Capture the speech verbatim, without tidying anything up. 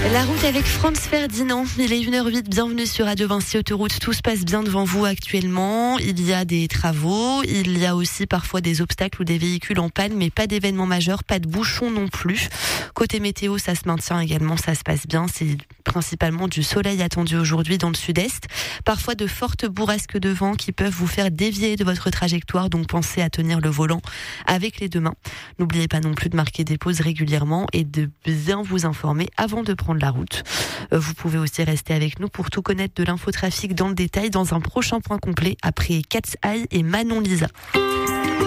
La route avec Franz Ferdinand, il est une heure huit, bienvenue sur Radio Vinci Autoroute, tout se passe bien devant vous actuellement, il y a des travaux, il y a aussi parfois des obstacles ou des véhicules en panne, mais pas d'événements majeurs, pas de bouchons non plus. Côté météo, ça se maintient également, ça se passe bien, c'est principalement du soleil attendu aujourd'hui dans le sud-est, parfois de fortes bourrasques de vent qui peuvent vous faire dévier de votre trajectoire, donc pensez à tenir le volant avec les deux mains. N'oubliez pas non plus de marquer des pauses régulièrement et de bien vous informer avant de prendre la route. Vous pouvez aussi rester avec nous pour tout connaître de l'infotrafic dans le détail dans un prochain point complet après Cat's Eye et Manon Lisa.